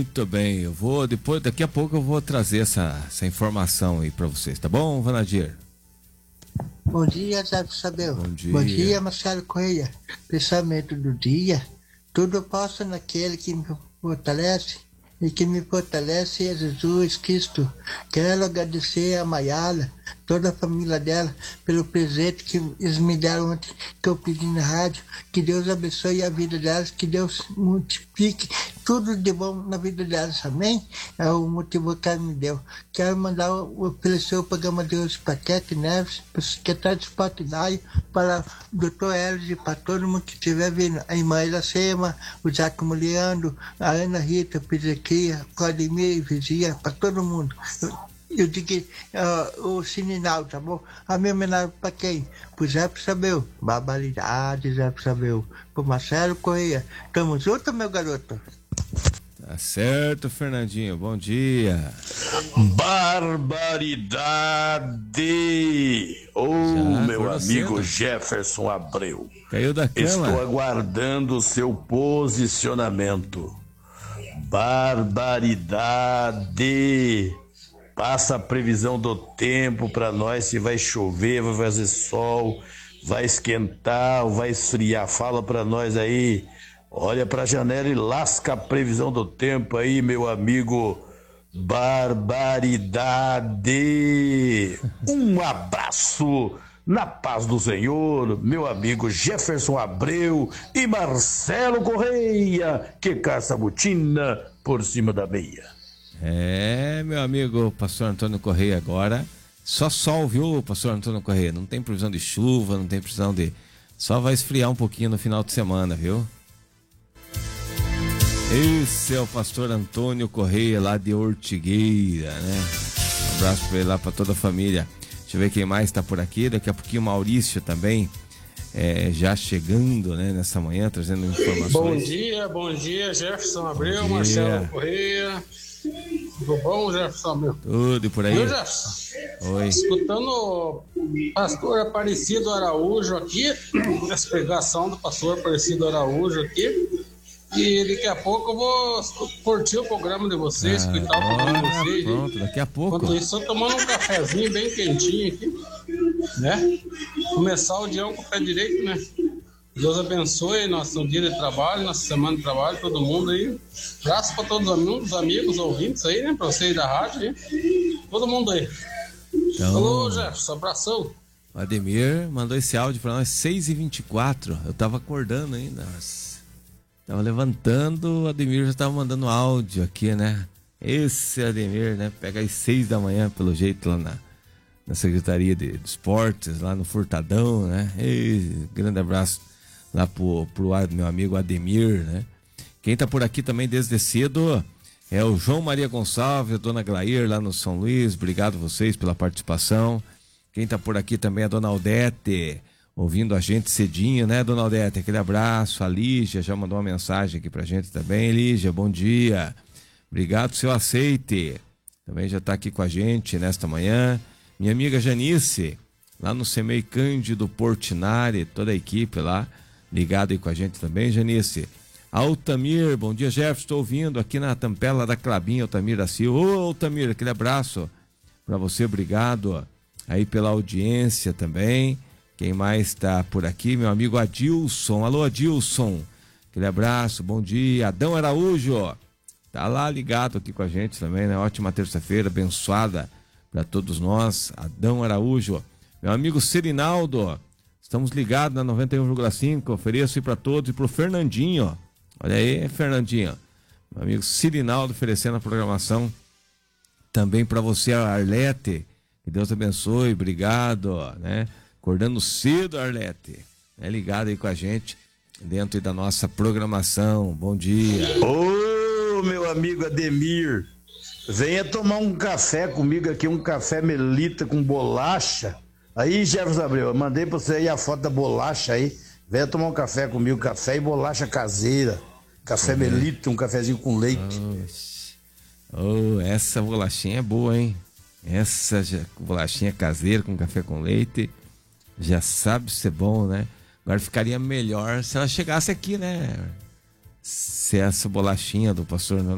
Muito bem, daqui a pouco eu vou trazer essa informação aí para vocês, tá bom, Vanadir? Bom dia, Zé Sabel. Bom dia, Marcelo Correia. Pensamento do dia. Tudo eu posso naquele que me fortalece. E que me fortalece é Jesus Cristo. Quero agradecer a Mayala, toda a família dela, pelo presente que eles me deram ontem, que eu pedi na rádio. Que Deus abençoe a vida delas, que Deus multiplique tudo de bom na vida delas, amém? É o motivo que ela me deu. Quero mandar oferecer o programa de hoje para Kete Neves, para o secretário de Esporte Dário, para o doutor Hélio e para todo mundo que estiver vindo. A irmã Iracema, o Giacomo Leandro, a Ana Rita, o Pizequia, o Ademir e Vigia, para todo mundo. Eu digo o Sininal, tá bom? A minha homenagem para quem? Pro Zé Sabeu. Barbaridade, Zé Sabeu. Pro Marcelo Correia. Tamo junto, meu garoto? Tá certo, Fernandinho. Bom dia. Barbaridade! Meu amigo Jefferson Abreu. Caiu da cama. Estou aguardando o seu posicionamento. Barbaridade! Passa a previsão do tempo para nós, se vai chover, vai fazer sol, vai esquentar ou vai esfriar. Fala para nós aí. Olha para a janela e lasca a previsão do tempo aí, meu amigo. Barbaridade! Um abraço na paz do Senhor, meu amigo Jefferson Abreu e Marcelo Correia, que caça a botina por cima da meia. Meu amigo pastor Antônio Correia, agora só sol, viu, pastor Antônio Correia? Não tem previsão de chuva, não tem previsão de... Só vai esfriar um pouquinho no final de semana, viu? Esse é o pastor Antônio Correia, lá de Ortigueira, né? Um abraço pra ele lá, pra toda a família. Deixa eu ver quem mais tá por aqui. Daqui a pouquinho o Maurício também, já chegando, né, nessa manhã, trazendo informações. Bom dia, Jefferson Abreu, Marcelo Correia. Tudo bom, Jefferson Abreu? Tudo e por aí? Viu, Jefferson? Oi. Escutando o pastor Aparecido Araújo aqui, essa pregação do pastor Aparecido Araújo aqui, e daqui a pouco eu vou curtir o programa de vocês, escutar o programa de vocês. Pronto, daqui a pouco. Enquanto isso, estou tomando um cafezinho bem quentinho aqui, né? Começar o dia com o pé direito, né? Deus abençoe nosso dia de trabalho, nossa semana de trabalho, todo mundo aí. Graças para todos os amigos, ouvintes aí, né? Para vocês da rádio, né? Todo mundo aí. Então, alô, Jefferson, abração. O Ademir mandou esse áudio para nós, 6h24. Eu tava acordando ainda. Tava levantando, o Ademir já tava mandando áudio aqui, né? Esse Ademir, né? Pega às 6 da manhã, pelo jeito, lá na Secretaria de Esportes, lá no Furtadão, né? Grande abraço lá pro meu amigo Ademir, né? Quem tá por aqui também desde cedo é o João Maria Gonçalves, a dona Glair lá no São Luís. Obrigado a vocês pela participação. Quem tá por aqui também é a dona Aldete, ouvindo a gente cedinho, né, dona Aldete? Aquele abraço. A Lígia já mandou uma mensagem aqui pra gente também. Lígia, bom dia. Obrigado, seu aceite. Também já tá aqui com a gente nesta manhã. Minha amiga Janice, lá no Semei Cândido Portinari, toda a equipe lá, ligado aí com a gente também, Janice. Altamir, bom dia, Jefferson, estou ouvindo aqui na Tampela da Clabinha, Altamir da Silva. Ô, Altamir, aquele abraço para você, obrigado aí pela audiência também. Quem mais está por aqui? Meu amigo Adilson. Alô, Adilson, aquele abraço, bom dia. Adão Araújo, tá lá ligado aqui com a gente também, né? Ótima terça-feira, abençoada para todos nós. Adão Araújo, meu amigo Serinaldo, estamos ligados na 91,5. Ofereço aí para todos e pro Fernandinho. Olha aí, Fernandinho, meu amigo Serinaldo oferecendo a programação também para você, Arlete. Que Deus abençoe, obrigado, né? Acordando cedo, Arlete, né? Ligado aí com a gente dentro da nossa programação. Bom dia. Ô, meu amigo Ademir, venha tomar um café comigo aqui, um café Melita com bolacha. Aí, Jefferson Abreu, eu mandei pra você aí a foto da bolacha aí. Venha tomar um café comigo, café e bolacha caseira. Café Melita, um cafezinho com leite. Essa bolachinha é boa, hein? Essa bolachinha caseira com café com leite, já sabe ser bom, né? Agora ficaria melhor se ela chegasse aqui, né? Se essa bolachinha do pastor